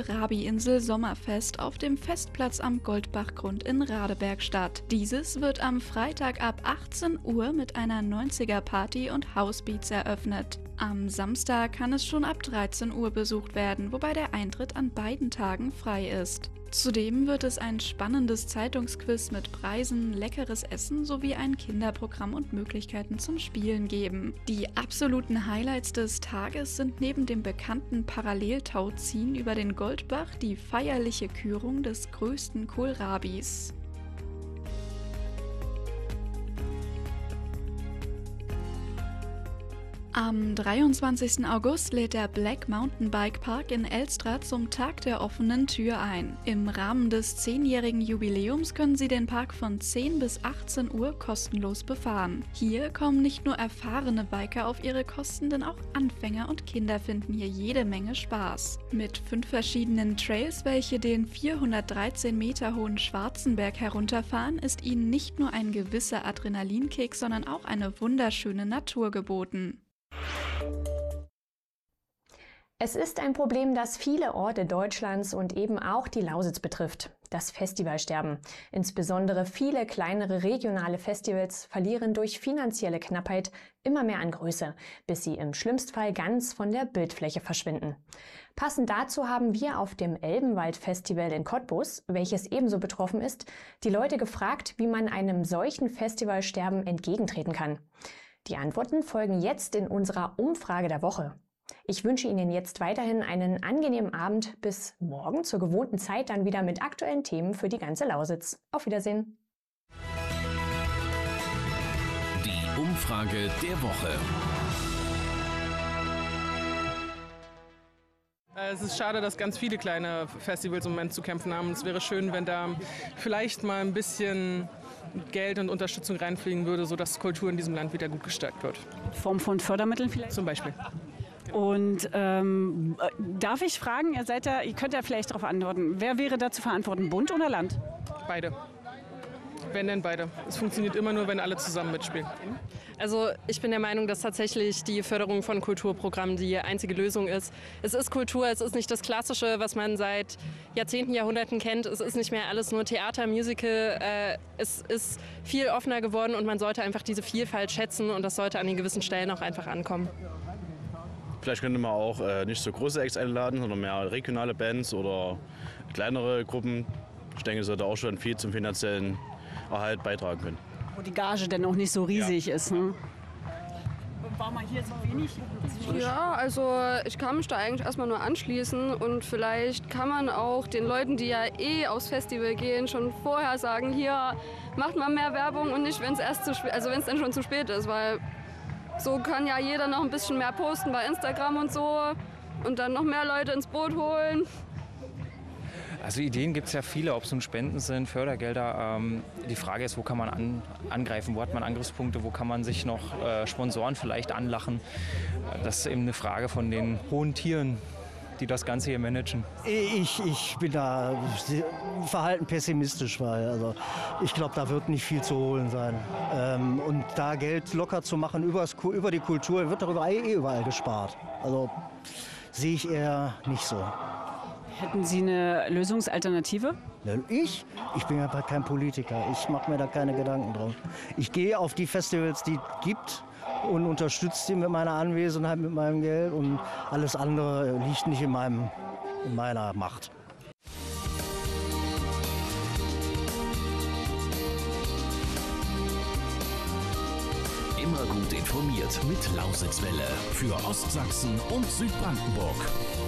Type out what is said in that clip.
Kohlrabi-Insel Sommerfest auf dem Festplatz am Goldbachgrund in Radeberg statt. Dieses wird am Freitag ab 18 Uhr mit einer 90er-Party und Housebeats eröffnet. Am Samstag kann es schon ab 13 Uhr besucht werden, wobei der Eintritt an beiden Tagen frei ist. Zudem wird es ein spannendes Zeitungsquiz mit Preisen, leckeres Essen sowie ein Kinderprogramm und Möglichkeiten zum Spielen geben. Die absoluten Highlights des Tages sind neben dem bekannten Paralleltauziehen über den Goldbach die feierliche Kürung des größten Kohlrabis. Am 23. August lädt der Black Mountain Bike Park in Elstra zum Tag der offenen Tür ein. Im Rahmen des 10-jährigen Jubiläums können Sie den Park von 10 bis 18 Uhr kostenlos befahren. Hier kommen nicht nur erfahrene Biker auf ihre Kosten, denn auch Anfänger und Kinder finden hier jede Menge Spaß. Mit 5 verschiedenen Trails, welche den 413 Meter hohen Schwarzenberg herunterfahren, ist Ihnen nicht nur ein gewisser Adrenalinkick, sondern auch eine wunderschöne Natur geboten. Es ist ein Problem, das viele Orte Deutschlands und eben auch die Lausitz betrifft: das Festivalsterben. Insbesondere viele kleinere regionale Festivals verlieren durch finanzielle Knappheit immer mehr an Größe, bis sie im schlimmsten Fall ganz von der Bildfläche verschwinden. Passend dazu haben wir auf dem Elbenwald-Festival in Cottbus, welches ebenso betroffen ist, die Leute gefragt, wie man einem solchen Festivalsterben entgegentreten kann. Die Antworten folgen jetzt in unserer Umfrage der Woche. Ich wünsche Ihnen jetzt weiterhin einen angenehmen Abend. Bis morgen zur gewohnten Zeit dann wieder mit aktuellen Themen für die ganze Lausitz. Auf Wiedersehen. Die Umfrage der Woche. Es ist schade, dass ganz viele kleine Festivals im Moment zu kämpfen haben. Es wäre schön, wenn da vielleicht mal ein bisschen Geld und Unterstützung reinfliegen würde, sodass Kultur in diesem Land wieder gut gestärkt wird. In Form von Fördermitteln vielleicht? Zum Beispiel. Und darf ich fragen, ihr könnt ja vielleicht darauf antworten, wer wäre da zu verantworten, Bund oder Land? Beide. Wenn denn beide. Es funktioniert immer nur, wenn alle zusammen mitspielen. Also ich bin der Meinung, dass tatsächlich die Förderung von Kulturprogrammen die einzige Lösung ist. Es ist Kultur, es ist nicht das Klassische, was man seit Jahrzehnten, Jahrhunderten kennt. Es ist nicht mehr alles nur Theater, Musical. Es ist viel offener geworden und man sollte einfach diese Vielfalt schätzen und das sollte an den gewissen Stellen auch einfach ankommen. Vielleicht könnte man auch nicht so große Acts einladen, sondern mehr regionale Bands oder kleinere Gruppen. Ich denke, es sollte auch schon viel zum finanziellen Erhalt beitragen können. Wo die Gage denn auch nicht so riesig ist. Ne? War mal hier so wenig? Ja, also ich kann mich da eigentlich erstmal nur anschließen und vielleicht kann man auch den Leuten, die ja aufs Festival gehen, schon vorher sagen, hier macht mal mehr Werbung und nicht, wenn es wenn es dann schon zu spät ist, weil so kann ja jeder noch ein bisschen mehr posten bei Instagram und so und dann noch mehr Leute ins Boot holen. Also Ideen gibt es ja viele, ob es nun Spenden sind, Fördergelder. Die Frage ist, wo kann man angreifen, wo hat man Angriffspunkte, wo kann man sich noch Sponsoren vielleicht anlachen. Das ist eben eine Frage von den hohen Tieren, die das Ganze hier managen. Ich bin da verhalten pessimistisch, weil ich glaube, da wird nicht viel zu holen sein. Und da Geld locker zu machen über die Kultur, wird darüber überall gespart. Also sehe ich eher nicht so. Hätten Sie eine Lösungsalternative? Ich bin ja kein Politiker. Ich mache mir da keine Gedanken drum. Ich gehe auf die Festivals, die es gibt und unterstütze sie mit meiner Anwesenheit, mit meinem Geld. Und alles andere liegt nicht in meiner Macht. Immer gut informiert mit Lausitzwelle für Ostsachsen und Südbrandenburg.